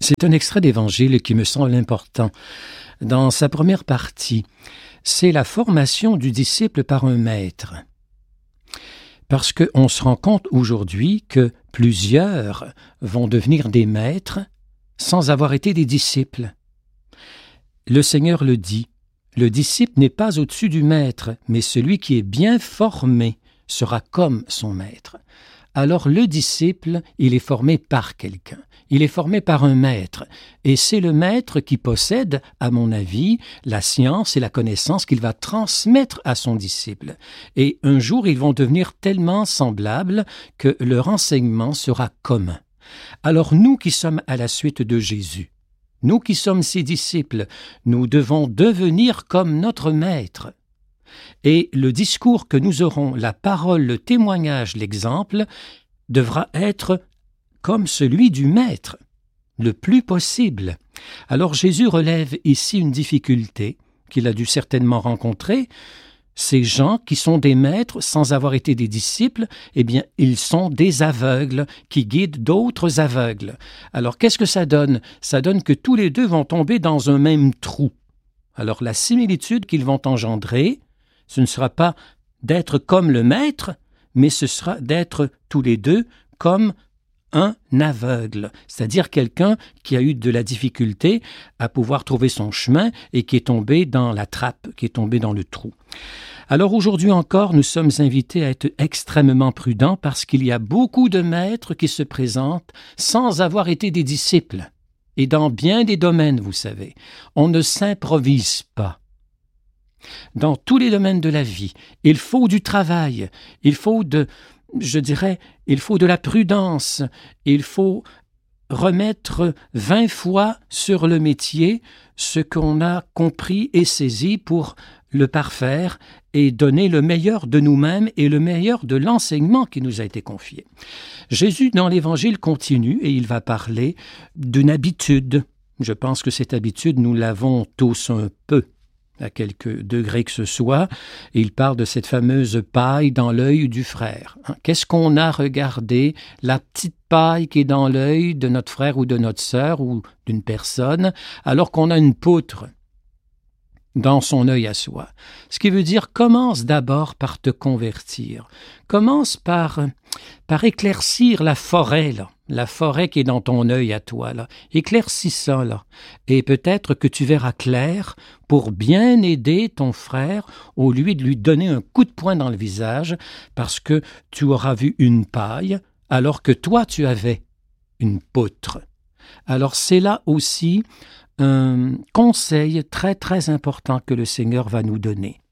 C'est un extrait d'Évangile qui me semble important. Dans sa première partie, c'est la formation du disciple par un maître. Parce qu'on se rend compte aujourd'hui que plusieurs vont devenir des maîtres sans avoir été des disciples. Le Seigneur le dit, le disciple n'est pas au-dessus du maître, mais celui qui est bien formé sera comme son maître. Alors le disciple, il est formé par quelqu'un, il est formé par un maître, et c'est le maître qui possède, à mon avis, la science et la connaissance qu'il va transmettre à son disciple. Et un jour, ils vont devenir tellement semblables que leur enseignement sera commun. Alors nous qui sommes à la suite de Jésus, nous qui sommes ses disciples, nous devons devenir comme notre maître. Et le discours que nous aurons, la parole, le témoignage, l'exemple, devra être comme celui du maître, le plus possible. Alors Jésus relève ici une difficulté qu'il a dû certainement rencontrer. Ces gens qui sont des maîtres sans avoir été des disciples, eh bien, ils sont des aveugles qui guident d'autres aveugles. Alors qu'est-ce que ça donne? Ça donne que tous les deux vont tomber dans un même trou. Alors la similitude qu'ils vont engendrer, ce ne sera pas d'être comme le maître, mais ce sera d'être tous les deux comme un aveugle, c'est-à-dire quelqu'un qui a eu de la difficulté à pouvoir trouver son chemin et qui est tombé dans la trappe, qui est tombé dans le trou. Alors aujourd'hui encore, nous sommes invités à être extrêmement prudents parce qu'il y a beaucoup de maîtres qui se présentent sans avoir été des disciples. Et dans bien des domaines, vous savez, on ne s'improvise pas. Dans tous les domaines de la vie, il faut du travail, il faut de la prudence, il faut remettre 20 fois sur le métier ce qu'on a compris et saisi pour le parfaire et donner le meilleur de nous-mêmes et le meilleur de l'enseignement qui nous a été confié. Jésus, dans l'Évangile, continue et il va parler d'une habitude. Je pense que cette habitude, nous l'avons tous un peu, à quelques degrés que ce soit. Il parle de cette fameuse paille dans l'œil du frère. Qu'est-ce qu'on a regardé? La petite paille qui est dans l'œil de notre frère ou de notre sœur ou d'une personne, alors qu'on a une poutre dans son œil à soi. Ce qui veut dire, commence d'abord par te convertir. Commence par éclaircir la forêt, là. La forêt qui est dans ton œil à toi, là. Éclaircis ça, là. Et peut-être que tu verras clair pour bien aider ton frère au lieu de lui donner un coup de poing dans le visage parce que tu auras vu une paille alors que toi tu avais une poutre. Alors c'est là aussi un conseil très très important que le Seigneur va nous donner.